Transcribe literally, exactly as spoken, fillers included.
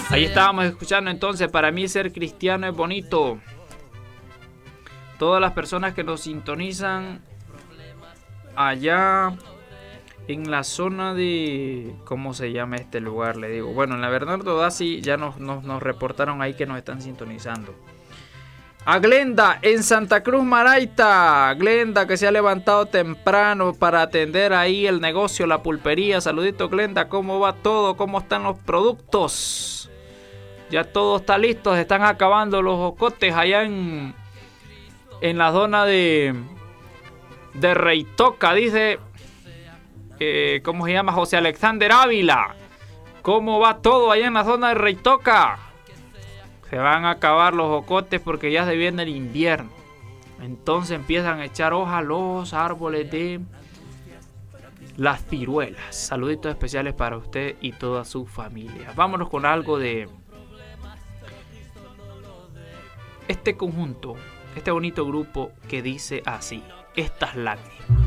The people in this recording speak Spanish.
Ahí estábamos escuchando entonces, para mí ser cristiano es bonito. Todas las personas que nos sintonizan allá en la zona de... ¿Cómo se llama este lugar? Le digo. Bueno, en la Bernardo Daci ya nos, nos, nos reportaron ahí que nos están sintonizando. A Glenda en Santa Cruz Maraita. Glenda que se ha levantado temprano para atender ahí el negocio, la pulpería. Saludito Glenda, ¿cómo va todo? ¿Cómo están los productos? Ya todo está listo, se están acabando los jocotes allá en, en la zona de, de Reitoca, dice, eh, ¿cómo se llama? José Alexander Ávila. ¿Cómo va todo allá en la zona de Reitoca? Se van a acabar los jocotes porque ya se viene el invierno. Entonces empiezan a echar hojas los árboles de las ciruelas. Saluditos especiales para usted y toda su familia. Vámonos con algo de este conjunto, este bonito grupo que dice así: estas lágrimas.